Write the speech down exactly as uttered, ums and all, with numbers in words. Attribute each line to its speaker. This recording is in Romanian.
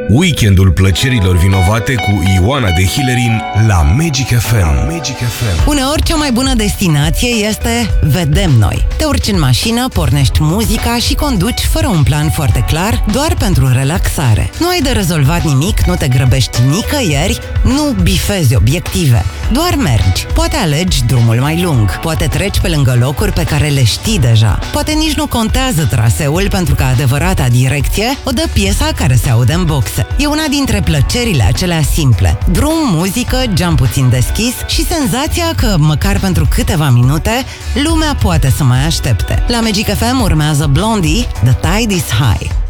Speaker 1: Weekendul plăcerilor vinovate cu Ioana de Hillerin la Magic F M. Magic F M.
Speaker 2: Uneori cea mai bună destinație este vedem noi. Te urci în mașină, pornești muzica și conduci fără un plan foarte clar, doar pentru relaxare. Nu ai de rezolvat nimic, nu te grăbești nicăieri, nu bifezi obiective. Doar mergi. Poate alegi drumul mai lung, poate treci pe lângă locuri pe care le știi deja. Poate nici nu contează traseul, pentru că adevărata direcție o dă piesa care se aude în boxe. E una dintre plăcerile acelea simple. Drum, muzică, geam puțin deschis și senzația că, măcar pentru câteva minute, lumea poate să mai aștepte. La Magic F M urmează Blondie, The Tide is High.